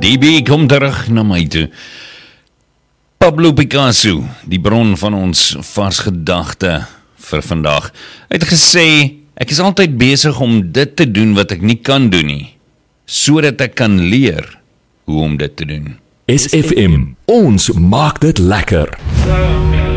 DB kom terug na my toe. Pablo Picasso, die bron van ons vars gedagte vir vandag. Hy het gesê, ek is altyd besig om dit te doen wat ek nie kan doen nie, sodat ek kan leer hoe om dit te doen. SFM, ons maak dit lekker.